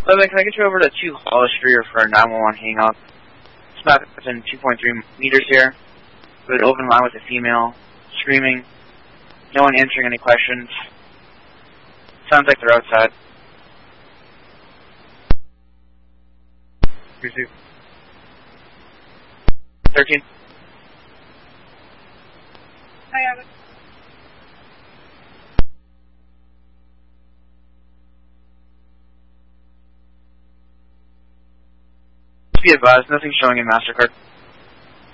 Can I get you over to 2 Hollis Street for a 911 hang-up? It's not within 2.3 meters here. With an open line with a female, screaming. No one answering any questions. Sounds like they're outside. 13. I have it. Be advised, nothing showing in MasterCard.